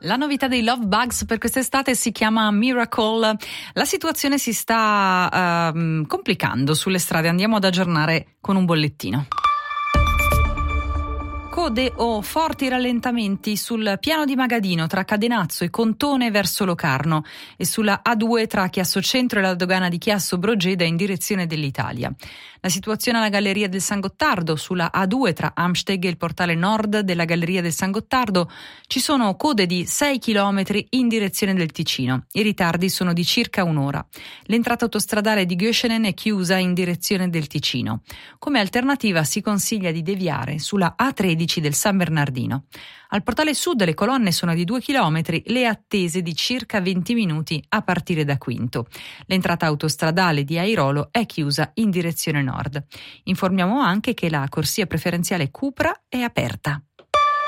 La novità dei Love Bugs per quest'estate si chiama Miracle. La situazione si sta complicando sulle strade. Andiamo ad aggiornare con un bollettino. Code o forti rallentamenti sul piano di Magadino tra Cadenazzo e Contone verso Locarno e sulla A2 tra Chiasso Centro e la dogana di Chiasso Brogeda in direzione dell'Italia. La situazione alla Galleria del San Gottardo, sulla A2 tra Amsteg e il portale nord della Galleria del San Gottardo ci sono code di 6 km in direzione del Ticino. I ritardi sono di circa un'ora. L'entrata autostradale di Göschenen è chiusa in direzione del Ticino. Come alternativa si consiglia di deviare sulla A13 del San Bernardino. Al portale sud le colonne sono di 2 km, le attese di circa 20 minuti a partire da Quinto. L'entrata autostradale di Airolo è chiusa in direzione nord. Informiamo anche che la corsia preferenziale Cupra è aperta.